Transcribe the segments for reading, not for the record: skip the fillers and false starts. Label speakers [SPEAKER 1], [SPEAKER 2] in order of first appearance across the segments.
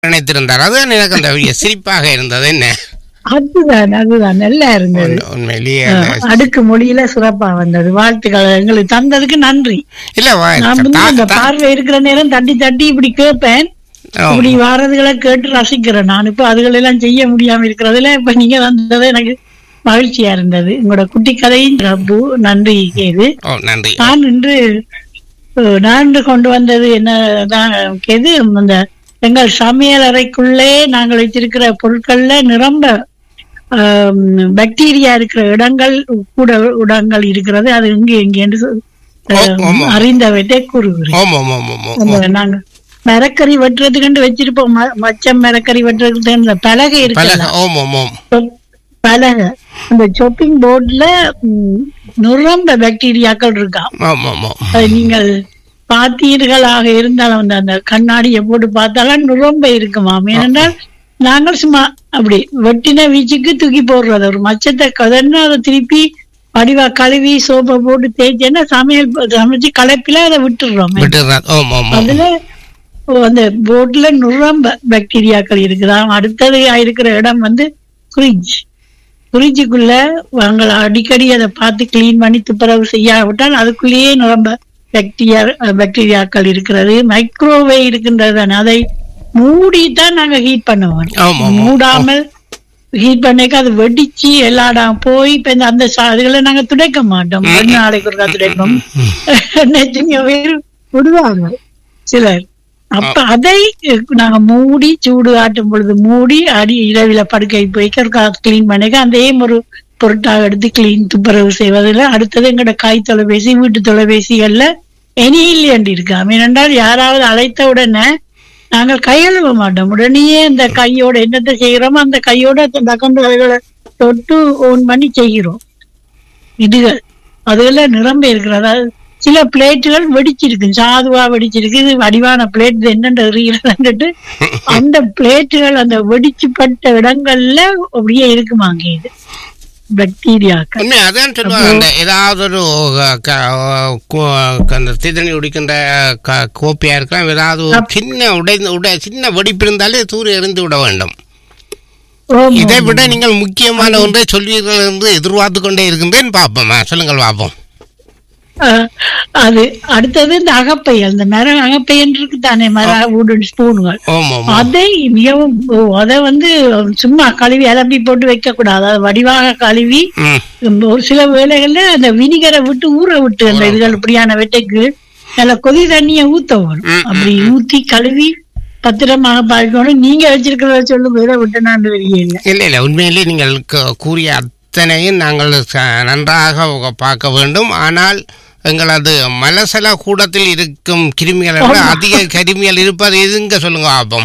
[SPEAKER 1] நினைத்திருந்தார். அதுதான் எனக்கு அந்த சிரிப்பாக இருந்தது. என்ன
[SPEAKER 2] அதுதான் நல்லா இருந்தது.
[SPEAKER 1] உண்மையிலேயே
[SPEAKER 2] அடுக்கு மொழியில சிறப்பா வந்தது. வாழ்த்துக்கள் எங்களுக்கு தந்ததுக்கு நன்றி.
[SPEAKER 1] இல்ல
[SPEAKER 2] நான் வந்து அந்த பார்வை இருக்கிற நேரம் தட்டி தட்டி இப்படி கேட்பேன். இப்படி வாரதுகளை கேட்டு ரசிக்கிறேன். நான் இப்ப அதுகளெல்லாம் செய்ய முடியாம இருக்கிறதுல இப்ப நீங்க வந்தது எனக்கு மகிழ்ச்சியா இருந்தது. உங்களோட குட்டி கதையும் ரப்பு நன்றி. கேது நான் இன்று கொண்டு வந்தது என்னதான் கேது, அந்த எங்கள் சமையல் அறைக்குள்ளே நாங்கள் வைத்திருக்கிற பொருட்கள்ல நிரம்ப பாக்டீரியா இருக்கிற இடங்கள் கூட இடங்கள் இருக்கிறது. அது இங்கே என்று அறிந்தவற்றை கூறுகிறேன். நாங்க மரக்கறி வெட்டுறதுக்கு வச்சிருப்போம். மச்சம் மரக்கறி வெட்டுறதுக்கு பலகை இருக்கு. பலகை அந்த சாப்பிங் போர்ட்ல நிரம்ப பாக்டீரியாக்கள் இருக்கா. நீங்கள் பார்த்தீர்களாக இருந்தாலும் அந்த கண்ணாடியை போட்டு பார்த்தாலும் நிரம்ப இருக்குமாம். ஏனென்றால் நாங்கள் சும்மா அப்படி வெட்டின வீச்சுக்கு தூக்கி போடுறது. ஒரு மச்சத்தை கதன்னு அதை திருப்பி வடிவா கழுவி சோப்பை போட்டு தேய்ச்சேன்னா சமைச்சு கலப்பில அதை விட்டுடுறோம். அதுல அந்த போட்ல நிரம்ப பாக்டீரியாக்கள் இருக்குதாம். அடுத்தது இருக்கிற இடம் வந்து ஃப்ரிட்ஜுக்குள்ள நாங்கள் அடிக்கடி அதை பார்த்து கிளீன் பண்ணி துப்புரவு செய்யாவிட்டால் அதுக்குள்ளேயே நிரம்ப பாக்டீரியாக்கள் இருக்கிறது. மைக்ரோவேவ் இருக்கின்றது தானே, அதை மூடித்தான் நாங்க ஹீட் பண்ணுவோம். மூடாமல் ஹீட் பண்ணிக்க அது வெடிச்சு எல்லாடாம போய் இப்ப அந்த அதுகளை நாங்க துடைக்க மாட்டோம். 2 நாளைக்கு ஒருக்கா துடைப்போம். விடுவாங்க சிலர். அப்ப அதை நாங்க மூடி சூடு ஆட்டும் பொழுது மூடி இரவில படுக்கை போய் கிளீன் பண்ணிக்க அதே ஒரு பொருட்டாக எடுத்து கிளீன் துப்புரவு செய்வதில். அடுத்தது எங்கட கை தொலைபேசி வீட்டு தொலைபேசிகள்ல எனி இல்லையண்டு இருக்காம. ஏனென்றால் யாராவது அழைத்த உடனே நாங்கள் கையெழுவ மாட்டோம். உடனேயே இந்த கையோட என்னத்தை செய்கிறோமோ அந்த கையோட டக்கண்டு அதுகளை தொட்டு ஓன் பண்ணி செய்கிறோம். இதுகள் அதுல நிரம்ப இருக்கிறது. அதாவது சில பிளேட்டுகள் வெடிச்சிருக்கு, சாதுவா வெடிச்சிருக்கு. இது வடிவான பிளேட் என்னன்றது அந்த பிளேட்டுகள் அந்த வெடிச்சுப்பட்ட இடங்கள்ல அப்படியே இருக்குமாங்க இது பாக்டீரியாக்கள்.
[SPEAKER 1] அதான் சொல்லுவாங்க, ஏதாவது ஒரு தீதனி உடிக்கின்ற கோப்பையா இருக்கலாம், ஏதாவது சின்ன வெடிப்பு இருந்தாலே தூர எறிந்து விட வேண்டும். இதை விட நீங்கள் முக்கியமான ஒன்றை சொல்வீர்கள் என்று எதிர்பார்த்து கொண்டே இருக்கின்றேன். பார்ப்போம், சொல்லுங்கள் பார்ப்போம்.
[SPEAKER 2] அது அடுத்தது இந்த அகப்பை, அந்த மர அகப்பை இருக்கு தானே, மர உடன் ஸ்பூன்கள். அதை மிகவும் அதை வந்து சும்மா கழுவி அலம்பி போட்டு வைக்க கூடாது. அதை வடிவாக கழுவி ஒரு சில வேளைகள்ல அந்த வினிகரை விட்டு ஊற விட்டு அந்த இதுகள் இப்படியான வெட்டைக்கு நல்ல கொதி தண்ணிய ஊத்தவும். அப்படி ஊத்தி கழுவி பத்திரமாக பார்க்கணும். நீங்க வச்சிருக்கிறத சொல்லும் இதை விட்டு நான் தெரியல.
[SPEAKER 1] இல்ல உண்மையிலே நீங்கள் கூறிய அத்தனையும் நாங்கள் நன்றாக பார்க்க வேண்டும். ஆனால் எங்களது மலசல கூடத்தில் இருக்கும் கிருமிகளை விட அதிக கிருமிகள் இருப்பது எதுங்க சொல்லுங்க பாப்போம்.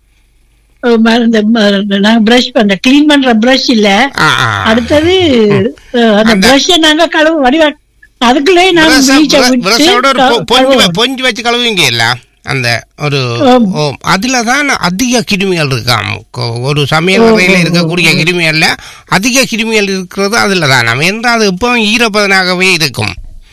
[SPEAKER 2] நாங்க பிரஷ் பண்ற கிளீன் பண்ற பிரஷ் இல்ல, அடுத்தது அந்த பிரஷ் நாங்க கழுவு வடிவா அதுக்குள்ளே
[SPEAKER 1] பொஞ்சு வச்சு கழுவுவீங்க இல்ல, அந்த ஒரு அதுலதான் அதிக கிருமிகள் இருக்காம். ஒரு சமையல் அறையில இருக்கக்கூடிய கிருமிகள்ல அதிக கிருமிகள் இருக்கிறது அதுலதான். நம்ம எந்த அது எப்பவும் ஈரப்பதனாகவே இருக்கும்.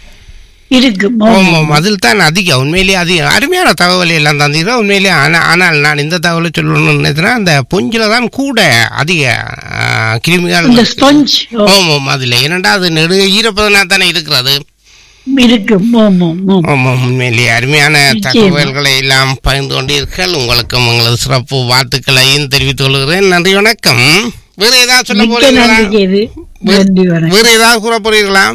[SPEAKER 1] அதில் தான் அதிகம். உண்மையிலேயே அதிகம் அருமையான தகவல் எல்லாம் தந்தீங்க உண்மையிலேயே. ஆனால் நான் இந்த தகவலை சொல்லணும்னு நினைத்தேன்னா அந்த பொஞ்சில தான் கூட அதிக கிருமிகள். அதுல என்னடா அது நெடு ஈரப்பதனா தானே இருக்கிறது. உண்மையிலேயே அருமையான தகவல்களை எல்லாம் பகிர்ந்து கொண்டீர்கள். உங்களுக்கும் உங்களது சிறப்பு வாழ்த்துக்களையும் தெரிவித்துக் கொள்கிறேன். நன்றி, வணக்கம். வேற ஏதாவது சொல்ல போறீங்களா? வேற ஏதாவது கூற போறீர்களா?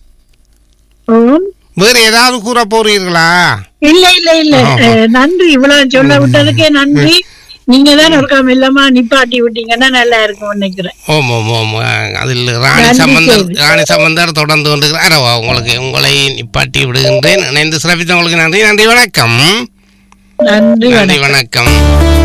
[SPEAKER 1] வேற ஏதாவது கூற போறீர்களா?
[SPEAKER 2] இல்ல நன்றி. இவ்வளவு சொல்ல விட்டதுக்கே நன்றி. நீங்க தான் இருக்காம இல்லாம நிப்பாட்டி விட்டீங்கன்னா நல்லா இருக்கும் நினைக்கிறேன்.
[SPEAKER 1] அதில் ராணி சம்பந்தர் தொடர்ந்து கொண்டிருக்கிறார். உங்களை நிப்பாட்டி விடுகின்றேன். இணைந்து சிறப்பித்த உங்களுக்கு நன்றி. நன்றி, வணக்கம்.
[SPEAKER 2] நன்றி,
[SPEAKER 1] வணக்கம்.